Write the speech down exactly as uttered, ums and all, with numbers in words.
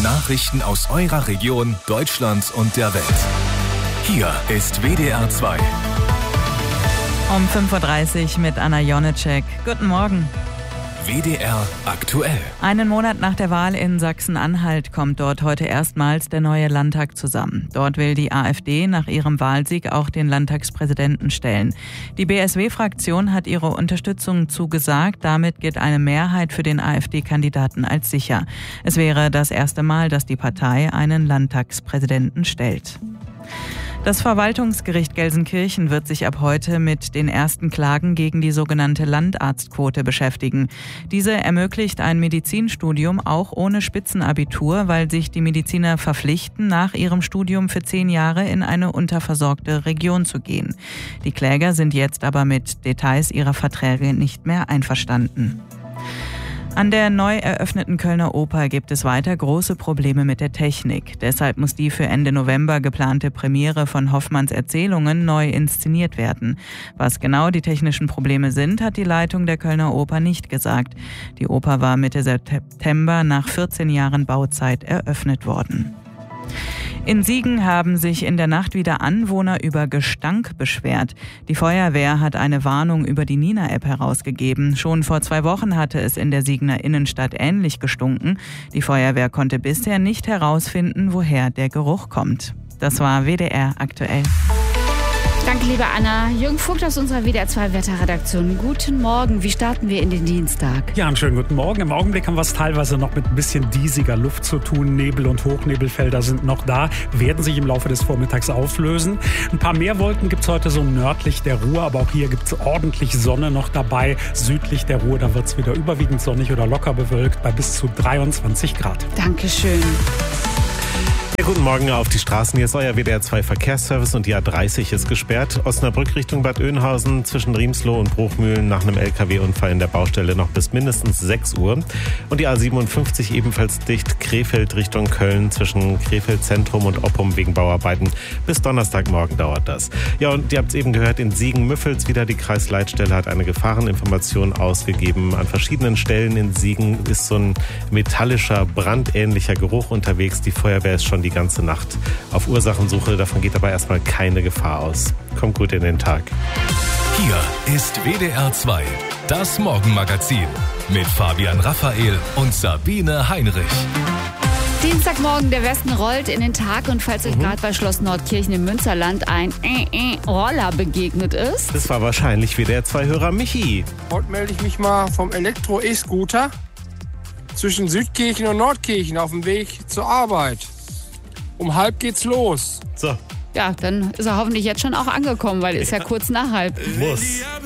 Nachrichten aus eurer Region, Deutschland und der Welt. Hier ist W D R zwei. Um fünf Uhr dreißig mit Anna Jonitschek. Guten Morgen. W D R aktuell. Einen Monat nach der Wahl in Sachsen-Anhalt kommt dort heute erstmals der neue Landtag zusammen. Dort will die AfD nach ihrem Wahlsieg auch den Landtagspräsidenten stellen. Die B S W-Fraktion hat ihre Unterstützung zugesagt. Damit gilt eine Mehrheit für den AfD-Kandidaten als sicher. Es wäre das erste Mal, dass die Partei einen Landtagspräsidenten stellt. Das Verwaltungsgericht Gelsenkirchen wird sich ab heute mit den ersten Klagen gegen die sogenannte Landarztquote beschäftigen. Diese ermöglicht ein Medizinstudium auch ohne Spitzenabitur, weil sich die Mediziner verpflichten, nach ihrem Studium für zehn Jahre in eine unterversorgte Region zu gehen. Die Kläger sind jetzt aber mit Details ihrer Verträge nicht mehr einverstanden. An der neu eröffneten Kölner Oper gibt es weiter große Probleme mit der Technik. Deshalb muss die für Ende November geplante Premiere von Hoffmanns Erzählungen neu inszeniert werden. Was genau die technischen Probleme sind, hat die Leitung der Kölner Oper nicht gesagt. Die Oper war Mitte September nach vierzehn Jahren Bauzeit eröffnet worden. In Siegen haben sich in der Nacht wieder Anwohner über Gestank beschwert. Die Feuerwehr hat eine Warnung über die Nina-App herausgegeben. Schon vor zwei Wochen hatte es in der Siegener Innenstadt ähnlich gestunken. Die Feuerwehr konnte bisher nicht herausfinden, woher der Geruch kommt. Das war W D R aktuell. Danke, liebe Anna. Jürgen Vogt aus unserer W D R zwei Wetterredaktion. Guten Morgen. Wie starten wir in den Dienstag? Ja, einen schönen guten Morgen. Im Augenblick haben wir es teilweise noch mit ein bisschen diesiger Luft zu tun. Nebel- und Hochnebelfelder sind noch da, werden sich im Laufe des Vormittags auflösen. Ein paar mehr Wolken gibt es heute so nördlich der Ruhr, aber auch hier gibt es ordentlich Sonne noch dabei. Südlich der Ruhr, da wird es wieder überwiegend sonnig oder locker bewölkt bei bis zu dreiundzwanzig Grad. Dankeschön. Ja, guten Morgen auf die Straßen. Hier ist euer W D R zwei Verkehrsservice und die A dreißig ist gesperrt. Osnabrück Richtung Bad Oeynhausen zwischen Riemsloh und Bruchmühlen nach einem L K W-Unfall in der Baustelle noch bis mindestens sechs Uhr. Und die A siebenundfünfzig ebenfalls dicht. Krefeld Richtung Köln zwischen Krefeld Zentrum und Oppum wegen Bauarbeiten. Bis Donnerstagmorgen dauert das. Ja, und ihr habt es eben gehört, in Siegen-Müffels wieder. Die Kreisleitstelle hat eine Gefahreninformation ausgegeben. An verschiedenen Stellen in Siegen ist so ein metallischer, brandähnlicher Geruch unterwegs. Die Feuerwehr ist schon die ganze Nacht auf Ursachensuche. Davon geht aber erstmal keine Gefahr aus. Kommt gut in den Tag. Hier ist W D R zwei, das Morgenmagazin mit Fabian Raphael und Sabine Heinrich. Dienstagmorgen, der Westen rollt in den Tag und falls euch mhm. gerade bei Schloss Nordkirchen im Münsterland ein äh, äh, Roller begegnet ist. Das war wahrscheinlich W D R zwei-Hörer Michi. Heute melde ich mich mal vom Elektro-E-Scooter zwischen Südkirchen und Nordkirchen auf dem Weg zur Arbeit. Um halb geht's los. So. Ja, dann ist er hoffentlich jetzt schon auch angekommen, weil ist ja, ja kurz nach halb. Muss.